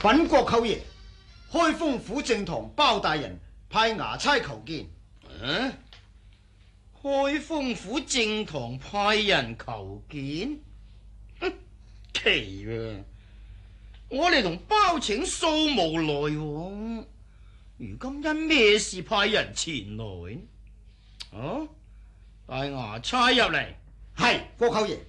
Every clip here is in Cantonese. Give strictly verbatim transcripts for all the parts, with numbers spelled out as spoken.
稟國舅爺，開封府正堂包大人派衙差求見。 啊！開封府正堂派人求見，哼，奇啊！我哋同包拯素無來往，如今因咩事派人前來？啊！帶衙差入嚟。 係，國舅爺。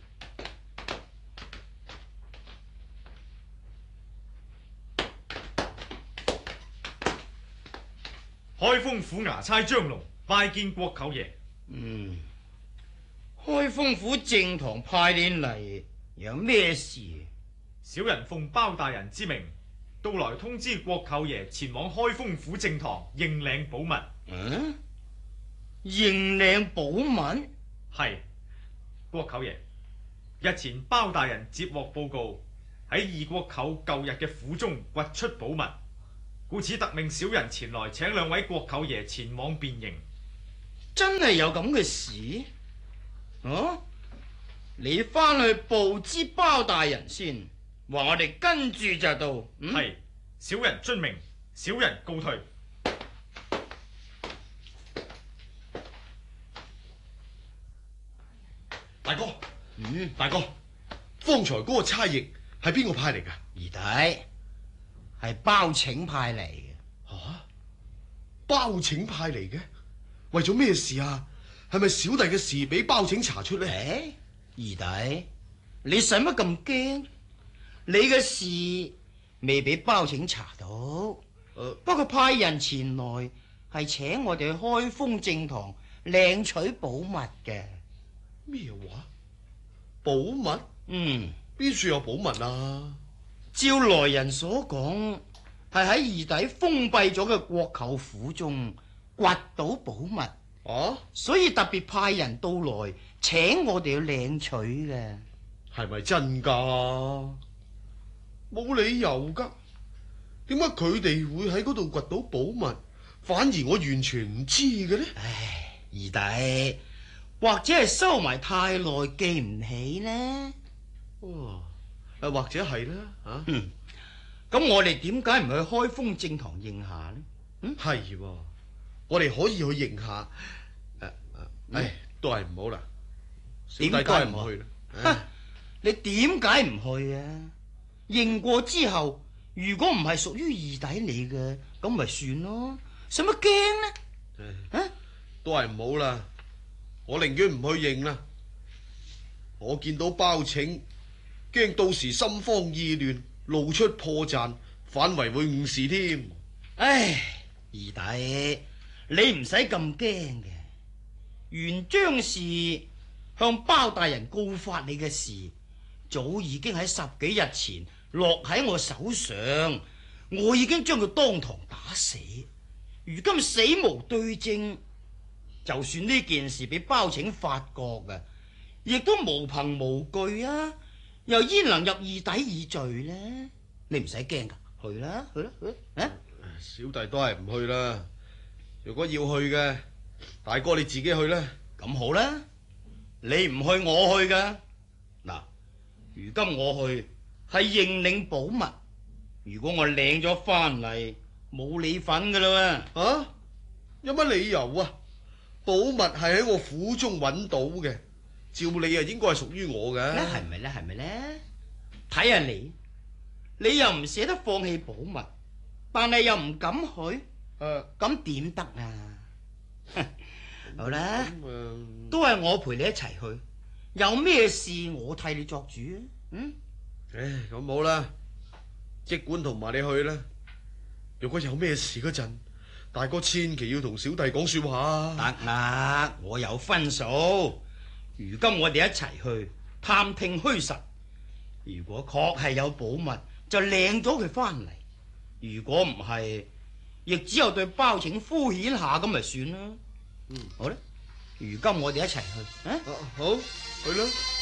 開封府衙差張龍拜見國舅爺。 嗯，開封府正堂派你嚟有咩事？ 小人奉包大人之命，到來通知國舅爺前往開封府正堂認領寶物。 嗯，認領寶物？ 係，國舅爺，日前包大人接獲報告，喺二國舅舊日嘅府中掘出寶物，故此特命小人前來請兩位國舅爺前往辨認。 真係有咁嘅事？啊！你翻去報知包大人先，話我哋跟住就到。 係、嗯，小人遵命，小人告退。 大哥， 嗯， 大哥，方才嗰個差役係邊個派嚟噶？ 二弟，係包拯派嚟嘅。 吓、啊，包拯派嚟嘅？為咗咩事啊？係咪小弟嘅事俾包拯查出呢？ 誒，二弟，你使乜咁驚？你嘅事未俾包拯查到， 呃、 不過派人前來係請我哋去開封正堂領取寶物嘅。 咩話？寶物？ 嗯， 邊處有寶物啊？ 照來人所講，係喺二弟封閉咗嘅國舅府中掘到寶物， 啊？ 所以特別派人到來請我哋去領取嘅。 係咪真噶？冇理由噶。點解佢哋會喺嗰度掘到寶物，反而我完全唔知嘅呢？ 唉，二弟，或者係收埋太耐記唔起呢？ 哦，啊，或者係啦，啊， 嗯，咁我哋點解唔去開封正堂認下呢？嗯， 係，我哋可以去認下。誒、啊、誒，唉，都係唔好啦，小弟都係唔去啦。 哈，你點解唔去啊？認過之後，如果唔係屬於二弟你嘅，咁咪算咯，使乜驚呢？ 唉， 啊， 都係唔好啦，我寧願唔去認啦。我見到包拯，驚到時心慌意亂，露出破綻，反為會誤事添。 唉，二弟，你唔使咁驚嘅。原張氏向包大人告發你嘅事，早已經喺十幾日前落喺我手上，我已經將佢當堂打死。如今死無對證，就算呢件事俾包拯發覺嘅，亦都無憑無據啊！又焉能入二弟以罪呢？你唔使驚噶，去啦，去啦，去啦！啊， 小弟都係唔去啦。如果要去嘅，大哥你自己去啦。 咁好啦，你唔去我去噶。嗱，如今我去係認領寶物，如果我領咗翻嚟，冇你份噶啦喎。 啊？有乜理由啊？寶物係喺我府中揾到嘅，照理啊應該係屬於我嘅。 係咪咧？係咪咧？睇下你，你又唔捨得放棄寶物，但係又唔敢去，誒、 啊， 咁點得啊？好啦， 嗯、 都係我陪你一齊去，有咩事我替你作主啊？嗯， 唉，咁好啦，即管同埋你去啦。如果有咩事嗰陣，大哥千祈要同小弟講說話。 得啦，我有分數。如今我哋一齊去探聽虛實，如果確係有寶物，就領咗佢翻嚟；如果唔係，亦只有對包拯敷衍下咁咪算啦。嗯，好啦，如今我哋一齊去。啊， 啊，好，去啦。